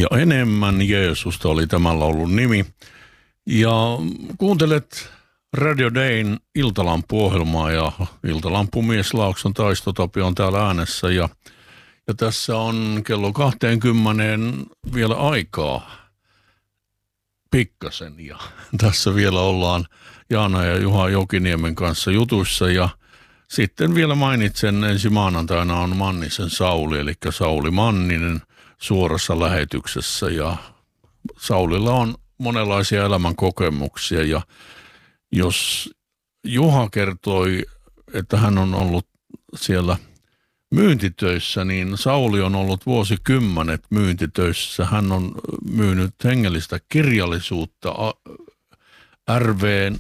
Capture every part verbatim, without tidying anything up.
ja enemmän Jeesusta oli tämän laulun nimi. Ja kuuntelet Radio Dayn iltalampuohjelmaa ja iltalampumies Laakson Taisto Tapio on täällä äänessä ja, ja tässä on kello kaksikymmentä vielä aikaa pikkasen ja tässä vielä ollaan Jaana ja Juha Jokiniemen kanssa jutuissa ja sitten vielä mainitsen ensi maanantaina on Mannisen Sauli eli Sauli Manninen suorassa lähetyksessä ja Saulilla on monenlaisia elämän kokemuksia ja jos Juha kertoi, että hän on ollut siellä myyntitöissä, niin Sauli on ollut vuosikymmenet myyntitöissä. Hän on myynyt hengellistä kirjallisuutta R V:n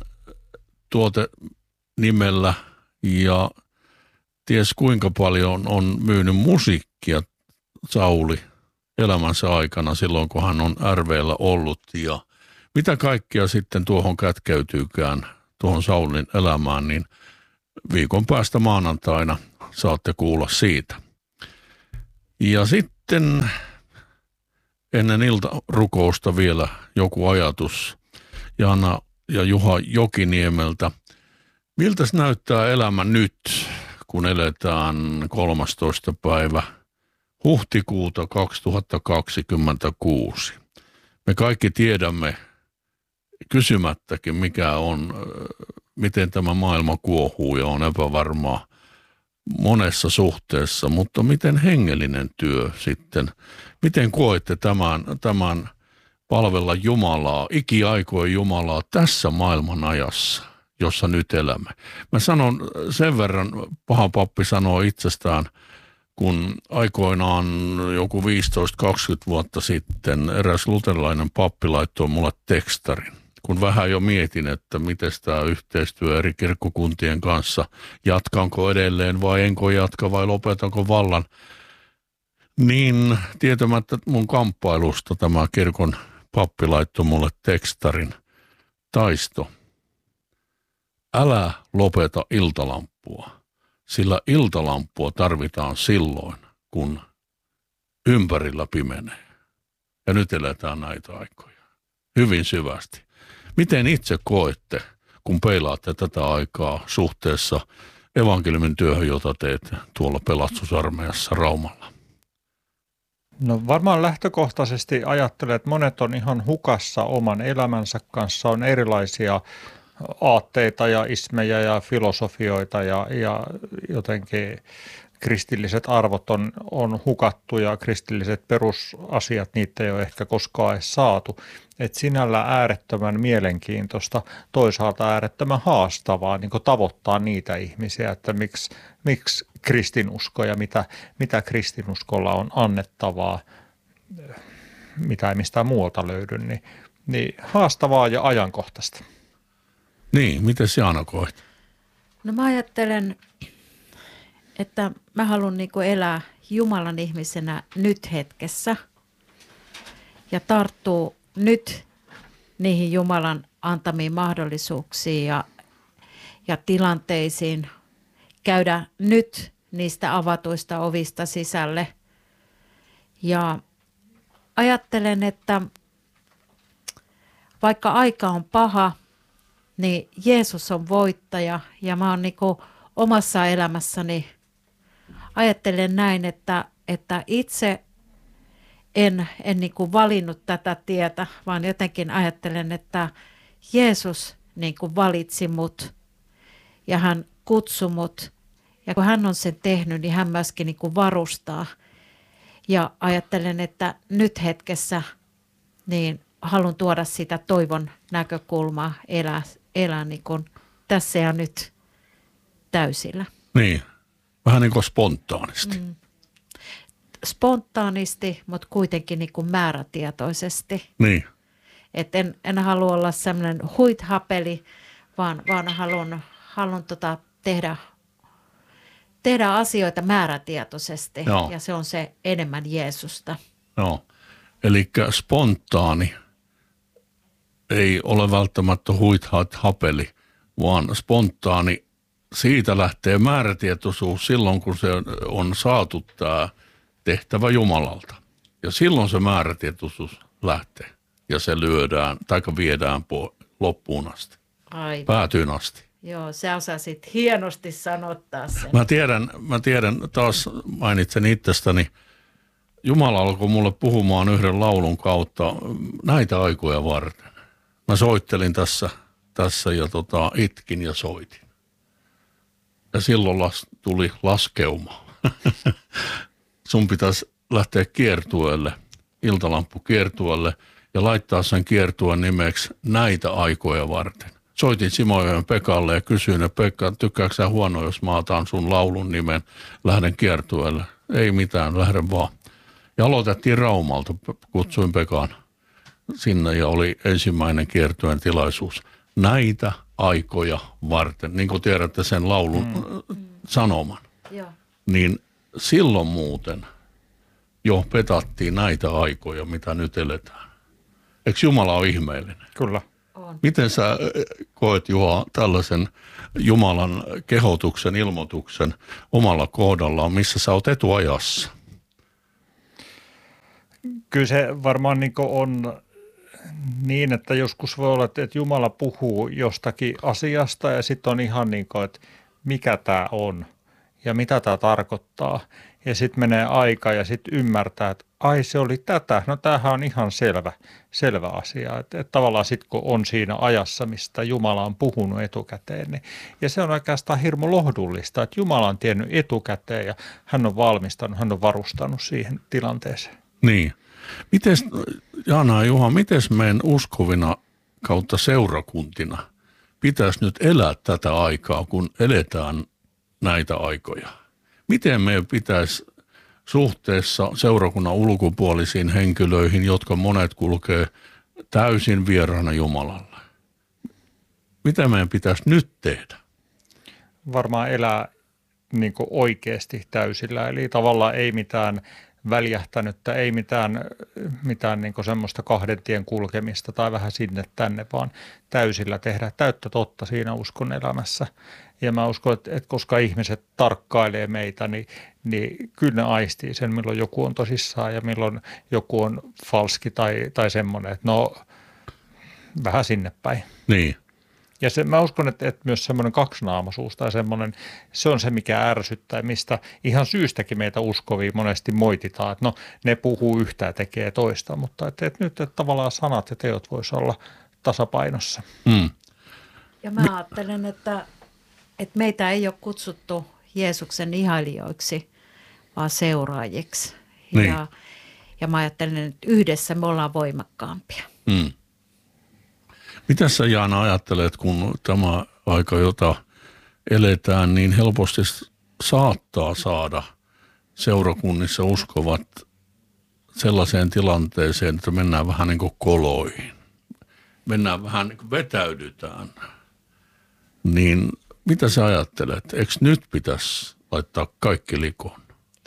tuotenimellä ja ties kuinka paljon on myynyt musiikkia Sauli elämänsä aikana silloin, kun hän on R V:llä ollut ja mitä kaikkea sitten tuohon kätkeytyykään, tuohon Saulin elämään, niin viikon päästä maanantaina saatte kuulla siitä. Ja sitten ennen iltarukousta vielä joku ajatus Jaana ja Juha Jokiniemeltä. Miltäs näyttää elämä nyt, kun eletään kolmastoista päivä huhtikuuta kaksituhattakaksikymmentäkuusi? Me kaikki tiedämme kysymättäkin, mikä on, miten tämä maailma kuohuu ja on epävarmaa monessa suhteessa, mutta miten hengellinen työ sitten, miten koette tämän, tämän palvella Jumalaa, ikiaikojen Jumalaa tässä maailman ajassa, jossa nyt elämme. Mä sanon sen verran, paha pappi sanoo itsestään, kun aikoinaan joku viisitoista kaksikymmentä vuotta sitten eräs luterilainen pappi laittoi mulle tekstarin. Kun vähän jo mietin, että miten tämä yhteistyö eri kirkkokuntien kanssa, jatkanko edelleen vai enko jatka vai lopetanko vallan, niin tietämättä mun kamppailusta tämä kirkon pappi laittoi mulle tekstarin. Taisto, älä lopeta iltalampua, sillä iltalampua tarvitaan silloin, kun ympärillä pimenee. Ja nyt eletään näitä aikoja hyvin syvästi. Miten itse koette, kun peilaatte tätä aikaa suhteessa evankeliumin työhön, jota teet tuolla pelastusarmeijassa Raumalla? No varmaan lähtökohtaisesti ajattelen, että monet on ihan hukassa oman elämänsä kanssa. On erilaisia aatteita ja ismejä ja filosofioita ja, ja jotenkin kristilliset arvot on, on hukattu ja kristilliset perusasiat, niitä ei ole ehkä koskaan edes saatu. Et sinällä äärettömän mielenkiintoista, toisaalta äärettömän haastavaa niin kuin tavoittaa niitä ihmisiä, että miksi, miksi kristinusko ja mitä, mitä kristinuskolla on annettavaa, mitä ei mistään muualta löydy, niin, niin haastavaa ja ajankohtaista. Niin, miten Jaana koet? No mä ajattelen, että mä haluan niin kuin elää Jumalan ihmisenä nyt hetkessä ja tarttuu nyt niihin Jumalan antamiin mahdollisuuksiin ja, ja tilanteisiin, käydä nyt niistä avatuista ovista sisälle. Ja ajattelen, että vaikka aika on paha, niin Jeesus on voittaja ja mä oon niin kuin omassa elämässäni ajattelen näin, että, että itse en, en niin kuin valinnut tätä tietä, vaan jotenkin ajattelen, että Jeesus niin kuin valitsi mut ja hän kutsui mut. Ja kun hän on sen tehnyt, niin hän myöskin niin kuin varustaa. Ja ajattelen, että nyt hetkessä niin haluan tuoda sitä toivon näkökulmaa, elää, elää niin kuin tässä ja nyt täysillä. Niin, vähän niin kuin spontaanisti. Mm. Spontaanisti, mutta kuitenkin niin kuin määrätietoisesti. Niin. Et en, en halua olla sellainen huithapeli, vaan, vaan haluan, haluan tota tehdä, tehdä asioita määrätietoisesti. Joo. Ja se on se enemmän Jeesusta. Joo, eli spontaani ei ole välttämättä huithapeli, vaan spontaani, siitä lähtee määrätietoisuus silloin, kun se on saatu tämä tehtävä Jumalalta. Ja silloin se määrätietoisuus lähtee ja se lyödään tai viedään po- loppuun asti, Aivan. päätyyn asti. Joo, sä osasit hienosti sanottaa sen. Mä tiedän, mä tiedän taas mainitsen itsestäni, Jumala alkoi mulle puhumaan yhden laulun kautta näitä aikoja varten. Mä soittelin tässä, tässä ja tota, itkin ja soitin. Ja silloin las, tuli laskeuma. Sun pitäisi lähteä kiertueelle, iltalamppu kiertueelle ja laittaa sen kiertueen nimeksi näitä aikoja varten. Soitin Simojoen Pekalle ja kysyin, että Pekka, tykkääkö sä huono, jos mä otan sun laulun nimen, lähden kiertueelle. Ei mitään, lähden vaan. Ja aloitettiin Raumalta, kutsuin Pekan sinne ja oli ensimmäinen kiertueen tilaisuus. Näitä aikoja varten, niin kuin tiedätte sen laulun mm. sanoman. Joo. Niin silloin muuten jo petattiin näitä aikoja, mitä nyt eletään. Eikö Jumala ole ihmeellinen? Kyllä. On. Miten sä koet, Juha, tällaisen Jumalan kehotuksen, ilmoituksen omalla kohdallaan, missä sä oot etuajassa? Kyllä se varmaan niin on niin, että joskus voi olla, että Jumala puhuu jostakin asiasta ja sitten on ihan niin kuin, että mikä tämä on ja mitä tämä tarkoittaa. Ja sitten menee aika ja sitten ymmärtää, että ai se oli tätä. No tämähän on ihan selvä, selvä asia. Että, että tavallaan sitten kun on siinä ajassa, mistä Jumala on puhunut etukäteen. Niin, ja se on oikeastaan hirmu lohdullista, että Jumala on tiennyt etukäteen ja hän on valmistanut, hän on varustanut siihen tilanteeseen. Niin. Mites, Jaana ja Juha, miten meidän uskovina kautta seurakuntina pitäisi nyt elää tätä aikaa, kun eletään näitä aikoja? Miten meidän pitäisi suhteessa seurakunnan ulkopuolisiin henkilöihin, jotka monet kulkee täysin vieraana Jumalalle? Mitä meidän pitäisi nyt tehdä? Varmaan elää niin kuin oikeasti täysillä, eli tavallaan ei mitään väljähtänyttä, ei mitään, mitään niin kuin semmoista kahden tien kulkemista tai vähän sinne tänne, vaan täysillä tehdä täyttä totta siinä uskon elämässä. Ja mä uskon, että, että koska ihmiset tarkkailee meitä, niin, niin kyllä ne aistii sen, milloin joku on tosissaan ja milloin joku on falski tai, tai semmoinen, että no vähän sinne päin. Niin. Ja se, mä uskon, että, että myös semmoinen kaksinaamaisuus tai semmoinen, se on se, mikä ärsyttää, mistä ihan syystäkin meitä uskovia monesti moititaan, että no ne puhuu yhtä ja tekee toista, mutta että, että nyt että tavallaan sanat ja teot voisi olla tasapainossa. Mm. Ja mä ajattelen, että, että meitä ei ole kutsuttu Jeesuksen ihailijoiksi, vaan seuraajiksi. Niin. Ja, ja mä ajattelen, että yhdessä me ollaan voimakkaampia. Mm. Mitä sä, Jaana, ajattelet, kun tämä aika, jota eletään, niin helposti saattaa saada seurakunnissa uskovat sellaiseen tilanteeseen, että mennään vähän niin kuin koloihin. Mennään vähän niin kuin vetäydytään. Niin mitä sä ajattelet? Eikö nyt pitäisi laittaa kaikki likoon?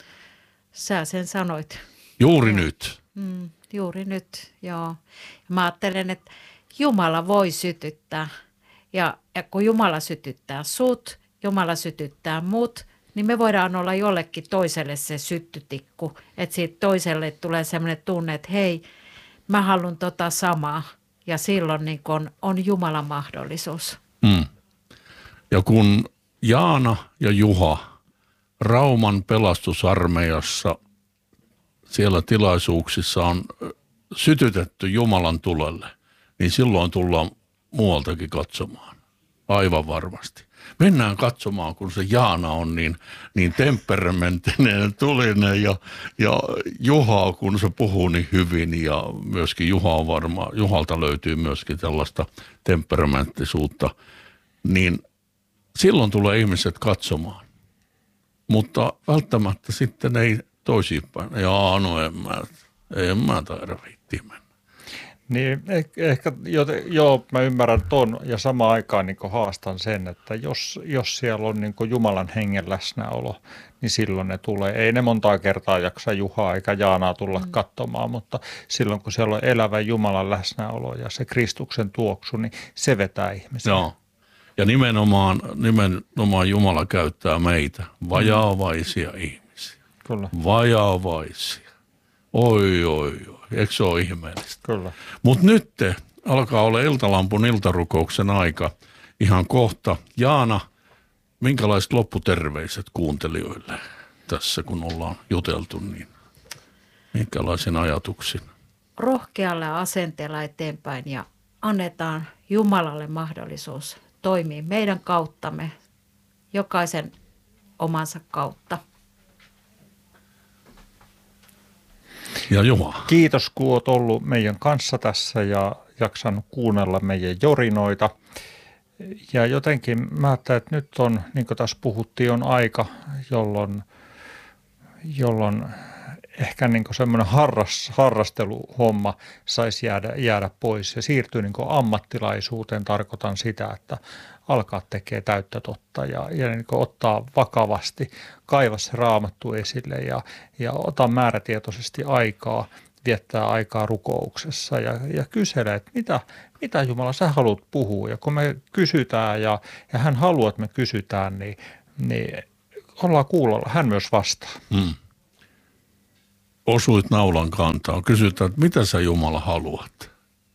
Sä sen sanoit. Juuri nyt. Mm, juuri nyt, joo. Mä ajattelen, että Jumala voi sytyttää ja, ja kun Jumala sytyttää sut, Jumala sytyttää mut, niin me voidaan olla jollekin toiselle se syttytikku. Että siitä toiselle tulee sellainen tunne, että hei, mä haluan tota samaa ja silloin niin kun on Jumalan mahdollisuus. Mm. Ja kun Jaana ja Juha Rauman pelastusarmeijassa siellä tilaisuuksissa on sytytetty Jumalan tulelle, niin silloin tullaan muualtakin katsomaan. Aivan varmasti. Mennään katsomaan, kun se Jaana on niin, niin temperamenttinen, tulinen ja, ja Juha, kun se puhuu niin hyvin ja myöskin Juha on varma, Juhalta löytyy myöskin tällaista temperamenttisuutta, niin silloin tulee ihmiset katsomaan. Mutta välttämättä sitten ei toisinpäin. Jaa, no en mä, en mä taida viittiä mennä. Niin ehkä, joo, mä ymmärrän ton ja samaan aikaan niin haastan sen, että jos, jos siellä on niin Jumalan hengen läsnäolo, niin silloin ne tulee. Ei ne montaa kertaa jaksa Juhaa eikä Jaanaa tulla mm. katsomaan, mutta silloin kun siellä on elävä Jumalan läsnäolo ja se Kristuksen tuoksu, niin se vetää ihmisiä. Joo. Ja nimenomaan, nimenomaan Jumala käyttää meitä, vajaavaisia mm. ihmisiä. Kyllä. Vajaavaisia. Oi, oi, oi. Eikö se ole ihmeellistä? Kyllä. Mutta nyt alkaa olla Iltalampun iltarukouksen aika ihan kohta. Jaana, minkälaiset lopputerveiset kuuntelijoille tässä, kun ollaan juteltu, niin minkälaisin ajatuksin? Rohkealla asenteella eteenpäin ja annetaan Jumalalle mahdollisuus toimia meidän kauttamme, jokaisen omansa kautta. Ja Juha. Kiitos, kun olet ollut meidän kanssa tässä ja jaksanut kuunnella meidän jorinoita. Ja jotenkin mä ajattelen, että nyt on, niin kuin tässä puhuttiin, on aika, jolloin, jolloin ehkä niin kuin semmoinen harras, harrasteluhomma saisi jäädä, jäädä pois ja siirtyy niin kuin ammattilaisuuteen. Tarkoitan sitä, että alkaa tekemään täyttä totta ja, ja niin kuin ottaa vakavasti, kaivaa se Raamattu esille ja, ja ota määrätietoisesti aikaa, viettää aikaa rukouksessa ja, ja kyselee, että mitä, mitä Jumala sä haluat puhua. Ja kun me kysytään ja, ja hän haluaa, että me kysytään, niin, niin ollaan kuulolla. Hän myös vastaa. Hmm. Osuit naulan kantaan. Kysytään, että mitä sä Jumala haluat?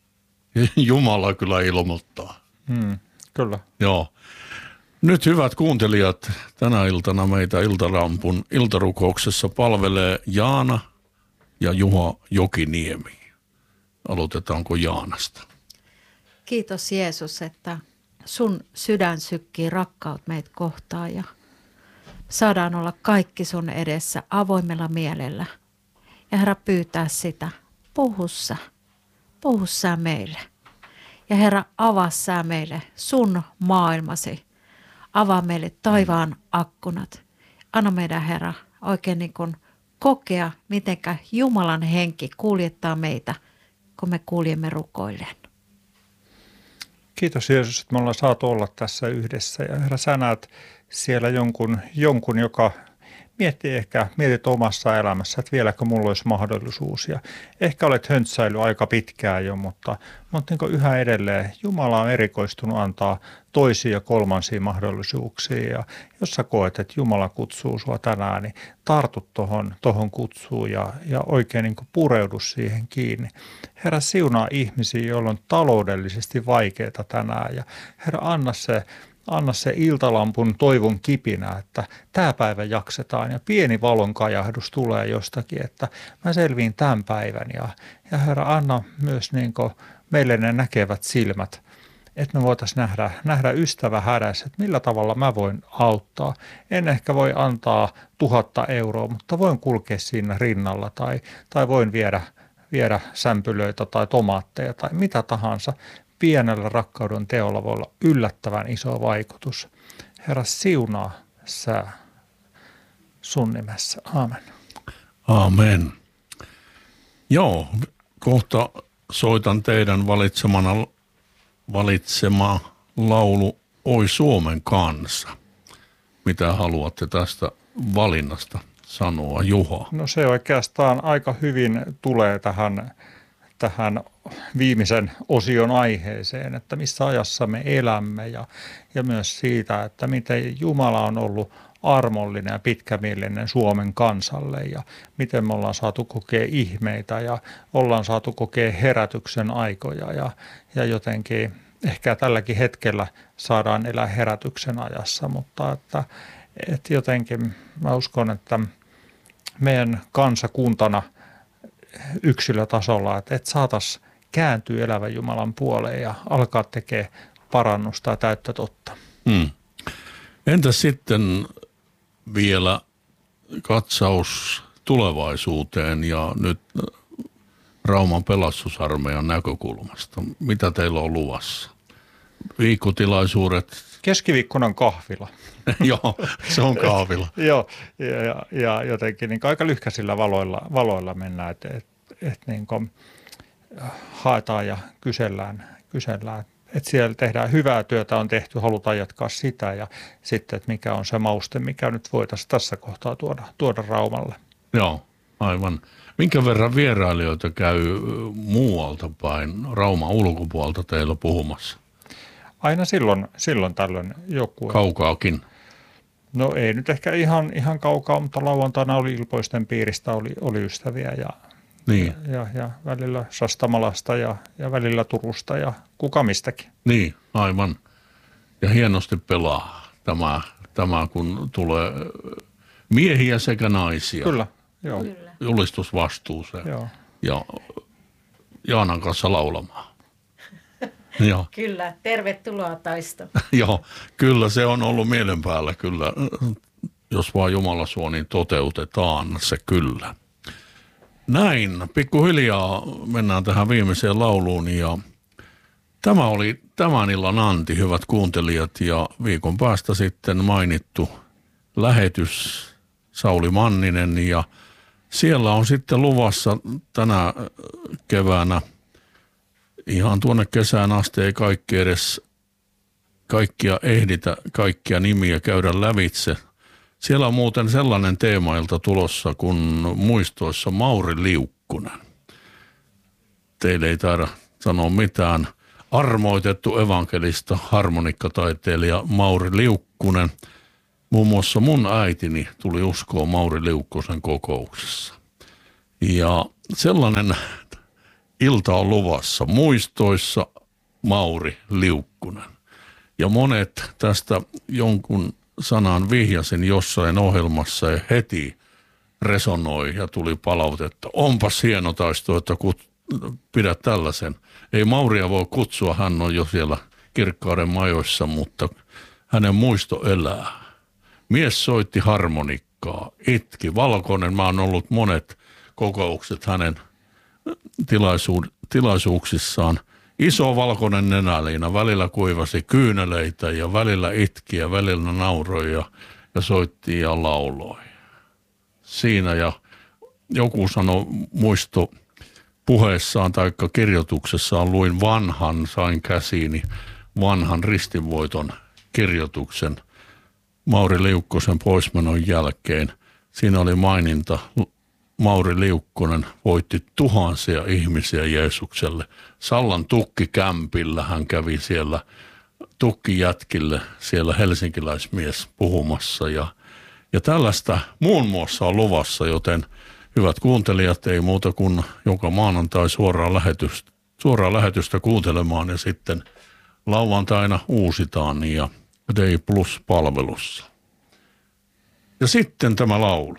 Jumala kyllä ilmoittaa. Hmm, kyllä. Joo. Nyt hyvät kuuntelijat, tänä iltana meitä Iltalampun iltarukouksessa palvelee Jaana ja Juha Jokiniemi. Aloitetaanko Jaanasta? Kiitos Jeesus, että sun sydän sykkii rakkaut meitä kohtaan ja saadaan olla kaikki sun edessä avoimella mielellä. Ja Herra pyytää sitä, puhu sä, puhu sä meille. Ja Herra, avaa sä meille sun maailmasi. Avaa meille taivaan akkunat. Anna meidän Herra oikein niin kuin kokea, mitenkä Jumalan henki kuljettaa meitä, kun me kuljemme rukoilleen. Kiitos Jeesus, että me ollaan saatu olla tässä yhdessä. Ja Herra, sä näet siellä jonkun, jonkun joka miettii ehkä, mietit omassa elämässä, että vieläkö mulla olisi mahdollisuus. Ja ehkä olet höntsäillyt aika pitkään jo, mutta, mutta niin yhä edelleen Jumala on erikoistunut antaa toisia ja kolmansia mahdollisuuksia. Ja jos sä koet, että Jumala kutsuu sua tänään, niin tartu tohon, tohon kutsuun ja, ja oikein niin pureudu siihen kiinni. Herra, siunaa ihmisiä, joilla on taloudellisesti vaikeaa tänään ja Herra, anna se Anna se iltalampun toivon kipinä, että tämä päivä jaksetaan ja pieni valon kajahdus tulee jostakin, että mä selviin tämän päivän. Ja, ja Herra, anna myös niin kuin meille ne näkevät silmät, että me voitaisiin nähdä, nähdä ystävä hädässä, että millä tavalla mä voin auttaa. En ehkä voi antaa tuhatta euroa, mutta voin kulkea siinä rinnalla tai, tai voin viedä, viedä sämpylöitä tai tomaatteja tai mitä tahansa. Pienellä rakkauden teolla voi olla yllättävän iso vaikutus. Herra, siunaa sä sun nimessä. Aamen. Aamen. Joo, kohta soitan teidän valitsemana, valitsema laulu Oi Suomen kansa. Mitä haluatte tästä valinnasta sanoa, Juha? No se oikeastaan aika hyvin tulee tähän tähän viimeisen osion aiheeseen, että missä ajassa me elämme ja, ja myös siitä, että miten Jumala on ollut armollinen ja pitkämielinen Suomen kansalle ja miten me ollaan saatu kokea ihmeitä ja ollaan saatu kokea herätyksen aikoja ja, ja jotenkin ehkä tälläkin hetkellä saadaan elää herätyksen ajassa, mutta että, että jotenkin mä uskon, että meidän kansakuntana yksilötasolla, että, että saataisiin kääntyä elävän Jumalan puoleen ja alkaa tekemään parannusta ja täyttä totta. Hmm. Entä sitten vielä katsaus tulevaisuuteen ja nyt Rauman pelastusarmeijan näkökulmasta? Mitä teillä on luvassa? Viikkotilaisuudet? Keskiviikkona kahvila. Joo, se on kahvila. Joo, ja, ja, ja jotenkin niin aika lyhkäisillä valoilla, valoilla mennään, että et, et niin haetaan ja kysellään, kysellään. Että siellä tehdään hyvää työtä, on tehty, halutaan jatkaa sitä ja sitten, että mikä on se mauste, mikä nyt voitaisiin tässä kohtaa tuoda, tuoda Raumalle. Joo, aivan. Minkä verran vierailijoita käy muualta päin, Rauman ulkopuolelta teillä puhumassa? Aina silloin, silloin tällöin joku. Kaukaakin? No ei nyt ehkä ihan, ihan kaukaa, mutta lauantaina oli Ilpoisten piiristä, oli, oli ystäviä ja, Niin. Ja, ja, ja välillä Sastamalasta ja, ja välillä Turusta ja kuka mistäkin. Niin, aivan. Ja hienosti pelaa tämä, tämä kun tulee miehiä sekä naisia. Kyllä, joo. Kyllä. Julistusvastuuseen. joo. Ja Jaanan kanssa laulamaan. Joo. Kyllä, tervetuloa Taisto. Joo, kyllä se on ollut mielen päällä kyllä. Jos vaan Jumala suo, niin toteutetaan se kyllä. Näin, pikkuhiljaa mennään tähän viimeiseen lauluun ja tämä oli tämän illan anti, hyvät kuuntelijat, ja viikon päästä sitten mainittu lähetys Sauli Manninen ja siellä on sitten luvassa tänä keväänä ihan tuonne kesään asti ei kaikki edes kaikkia ehditä, kaikkia nimiä käydä lävitse. Siellä on muuten sellainen teemailta tulossa kuin muistoissa Mauri Liukkunen. Teille ei taida sanoa mitään. Armoitettu evankelista harmonikkataiteilija Mauri Liukkunen. Muun muassa mun äitini tuli uskoon Mauri Liukkosen kokouksessa. Ja sellainen ilta on luvassa. Muistoissa Mauri Liukkunen. Ja monet tästä jonkun sanan vihjasin jossain ohjelmassa ja heti resonoi ja tuli palautetta. Onpas hieno Taisto, että kut, pidät tällaisen. Ei Mauria voi kutsua, hän on jo siellä Kirkkauden majoissa, mutta hänen muisto elää. Mies soitti harmonikkaa, itki. Valkoinen, mä oon ollut monet kokoukset hänen tilaisuud- tilaisuuksissaan. Iso valkoinen nenäliina, välillä kuivasi kyyneleitä ja välillä itki ja välillä nauroi ja, ja soitti ja lauloi. Siinä ja joku sanoi muisto puheessaan tai kirjoituksessaan luin vanhan, sain käsiini vanhan ristinvoiton kirjoituksen Mauri Liukkosen poismenon jälkeen. Siinä oli maininta, Mauri Liukkonen voitti tuhansia ihmisiä Jeesukselle. Sallan tukkikämpillä hän kävi siellä tukkijätkille, siellä helsinkiläismies puhumassa. Ja, ja tällaista muun muassa on luvassa, joten hyvät kuuntelijat, ei muuta kuin joka maanantai suoraan lähetystä, suoraan lähetystä kuuntelemaan ja sitten lauantaina uusitaan ja Day Plus-palvelussa. Ja sitten tämä laulu.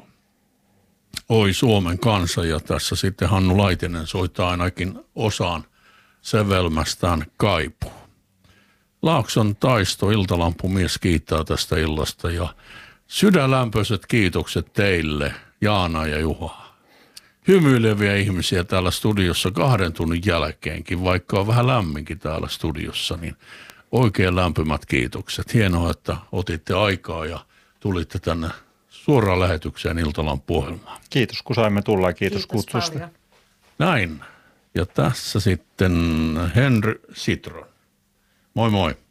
Oi Suomen kansa, ja tässä sitten Hannu Laitinen soittaa ainakin osaan sävelmästään Kaipuu. Laakson Taisto, iltalampumies, kiittää tästä illasta ja sydänlämpöiset kiitokset teille, Jaana ja Juha. Hymyileviä ihmisiä täällä studiossa kahden tunnin jälkeenkin, vaikka on vähän lämminkin täällä studiossa, niin oikein lämpimät kiitokset. Hienoa, että otitte aikaa ja tulitte tänne suoraan lähetykseen Iltalampu-ohjelmaan. Kiitos, kun saimme tulla ja kiitos, Kiitos kutsusta. paljon. Näin. Ja tässä sitten Henry Citron. Moi moi.